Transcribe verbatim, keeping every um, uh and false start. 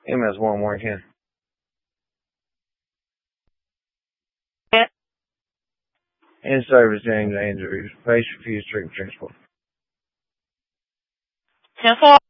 M S one one ten. Yeah. In service, James Andrews. Patient refused treatment transport. ten four.